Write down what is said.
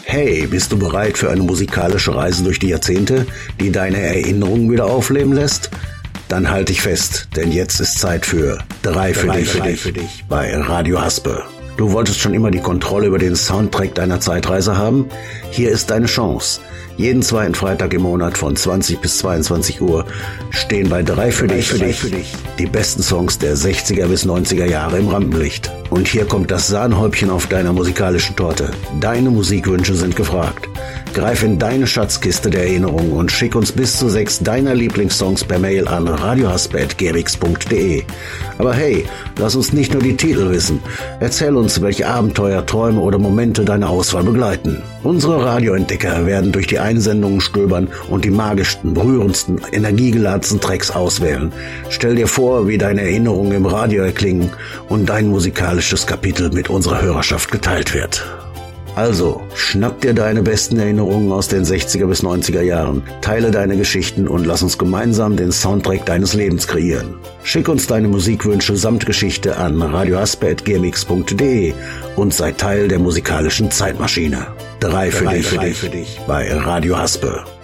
Hey, bist du bereit für eine musikalische Reise durch die Jahrzehnte, die deine Erinnerungen wieder aufleben lässt? Dann halt dich fest, denn jetzt ist Zeit für Drei für dich bei Radio Haspe. Du wolltest schon immer die Kontrolle über den Soundtrack deiner Zeitreise haben? Hier ist deine Chance. Jeden zweiten Freitag im Monat von 20 bis 22 Uhr stehen bei Drei für dich die besten Songs der 60er bis 90er Jahre im Rampenlicht. Und hier kommt das Sahnehäubchen auf deiner musikalischen Torte. Deine Musikwünsche sind gefragt. Greif in deine Schatzkiste der Erinnerungen und schick uns bis zu 6 deiner Lieblingssongs per Mail an radiohaspe@gmx.de. Aber hey, lass uns nicht nur die Titel wissen. Erzähl uns, welche Abenteuer, Träume oder Momente deine Auswahl begleiten. Unsere Radioentdecker werden durch die Einsendungen stöbern und die magischsten, berührendsten, energiegeladensten Tracks auswählen. Stell dir vor, wie deine Erinnerungen im Radio erklingen und dein musikalisches Kapitel mit unserer Hörerschaft geteilt wird. Also, schnapp dir deine besten Erinnerungen aus den 60er bis 90er Jahren, teile deine Geschichten und lass uns gemeinsam den Soundtrack deines Lebens kreieren. Schick uns deine Musikwünsche samt Geschichte an radiohaspe@gmx.de und sei Teil der musikalischen Zeitmaschine. Drei für dich bei Radio Haspe.